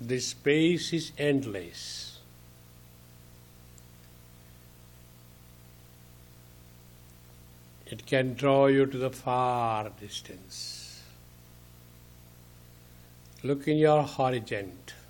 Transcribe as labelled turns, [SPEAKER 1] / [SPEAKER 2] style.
[SPEAKER 1] This space is endless. It can draw you to the far distance. Look in your horizon.